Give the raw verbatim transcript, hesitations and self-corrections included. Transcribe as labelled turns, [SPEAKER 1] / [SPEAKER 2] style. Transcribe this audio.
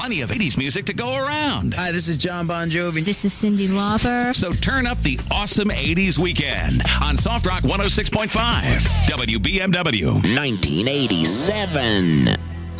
[SPEAKER 1] plenty of eighties music to go around.
[SPEAKER 2] Hi, this is John Bon Jovi.
[SPEAKER 3] This is Cyndi Lauper.
[SPEAKER 1] So turn up the awesome eighties weekend on Soft Rock one oh six point five W B M W.
[SPEAKER 4] nineteen eighty-seven.